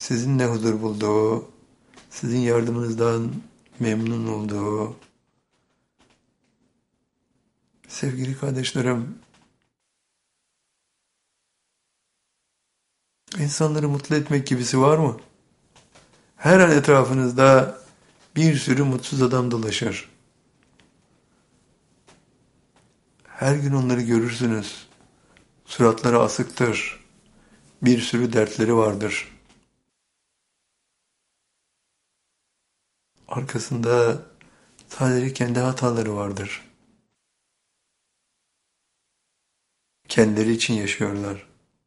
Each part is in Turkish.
sizinle huzur bulduğu, sizin yardımınızdan memnun olduğu, sevgili kardeşlerim, insanları mutlu etmek gibisi var mı? Her an etrafınızda bir sürü mutsuz adam dolaşır. Her gün onları görürsünüz. Suratları asıktır. Bir sürü dertleri vardır. Arkasında sadece kendi hataları vardır. Kendileri için yaşıyorlar.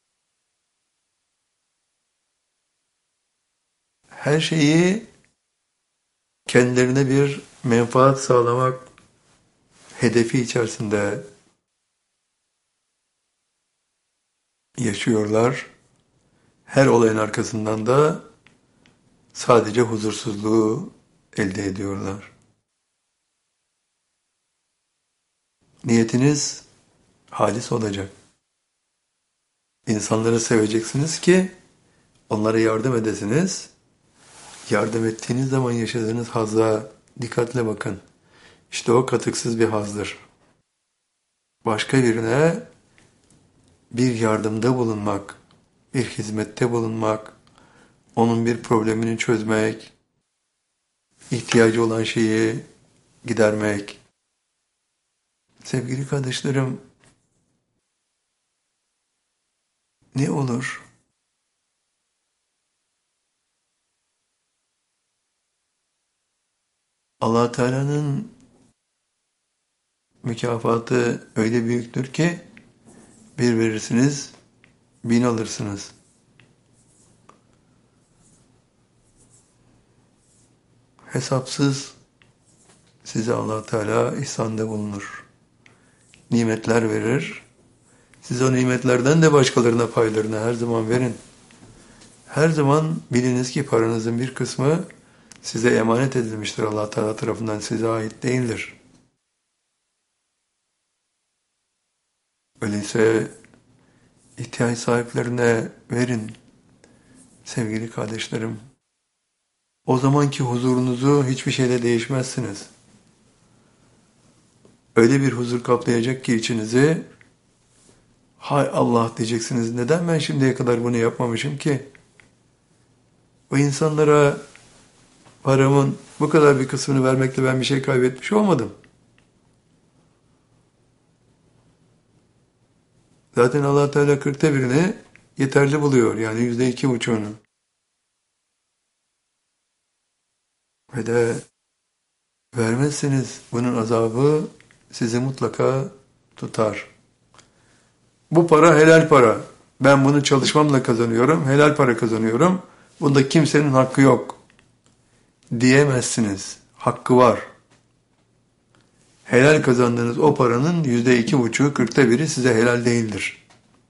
Her şeyi kendilerine bir menfaat sağlamak hedefi içerisinde yaşıyorlar. Her olayın arkasından da sadece huzursuzluğu elde ediyorlar. Niyetiniz halis olacak. İnsanları seveceksiniz ki onlara yardım edesiniz. Yardım ettiğiniz zaman yaşadığınız hazza dikkatle bakın. İşte o katıksız bir hazdır. Başka birine bir yardımda bulunmak, bir hizmette bulunmak, onun bir problemini çözmek, ihtiyacı olan şeyi gidermek. Sevgili kardeşlerim, ne olur? Allah Teala'nın mükafatı öyle büyüktür ki bir verirsiniz, 1000 alırsınız. Hesapsız size Allah Teala ihsanda bulunur. Nimetler verir. Siz o nimetlerden de başkalarına paylarını her zaman verin. Her zaman biliniz ki paranızın bir kısmı size emanet edilmiştir Allah Teala tarafından, size ait değildir. Öyleyse ihtiyaç sahiplerine verin sevgili kardeşlerim. O zamanki huzurunuzu hiçbir şeyle değişmezsiniz. Öyle bir huzur kaplayacak ki içinizi, hay Allah diyeceksiniz, neden ben şimdiye kadar bunu yapmamışım ki? O insanlara paramın bu kadar bir kısmını vermekle ben bir şey kaybetmiş olmadım. Zaten Allah Teala 40'ta birini yeterli buluyor, yani %2,5'unu. Ve de vermezseniz bunun azabı sizi mutlaka tutar. Bu para helal para. Ben bunu çalışmamla kazanıyorum, helal para kazanıyorum. Bunda kimsenin hakkı yok diyemezsiniz. Hakkı var. Helal kazandığınız o paranın %2,5'u, 40'ta biri size helal değildir.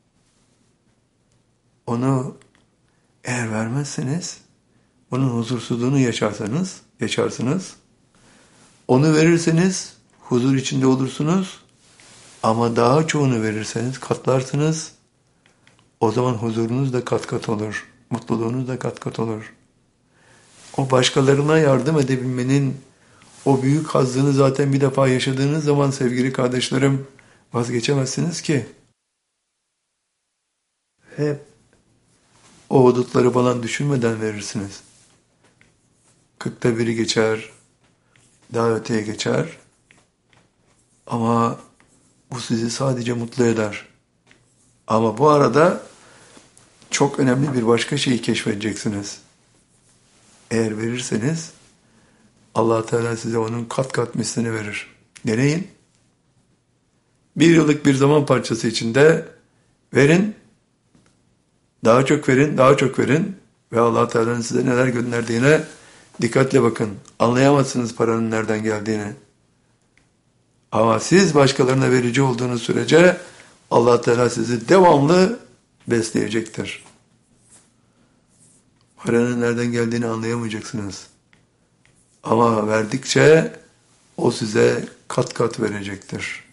Onu eğer vermezseniz, onun huzursuzluğunu yaşarsınız. Onu verirseniz huzur içinde olursunuz. Ama daha çoğunu verirseniz, katlarsınız. O zaman huzurunuz da kat kat olur. Mutluluğunuz da kat kat olur. O başkalarına yardım edebilmenin o büyük hazzını zaten bir defa yaşadığınız zaman sevgili kardeşlerim vazgeçemezsiniz ki. Hep o hudutları falan düşünmeden verirsiniz. 40'ta biri geçer, daha öteye geçer. Ama bu sizi sadece mutlu eder. Ama bu arada çok önemli bir başka şeyi keşfedeceksiniz. Eğer verirseniz Allah Teala size onun kat kat mislini verir. Deneyin. 1 yıllık bir zaman parçası içinde verin. Daha çok verin, daha çok verin. Ve Allah Teala'nın size neler gönderdiğine dikkatle bakın. Anlayamazsınız paranın nereden geldiğini. Ama siz başkalarına verici olduğunuz sürece Allah Teala sizi devamlı besleyecektir. Paranın nereden geldiğini anlayamayacaksınız. Ama verdikçe o size kat kat verecektir.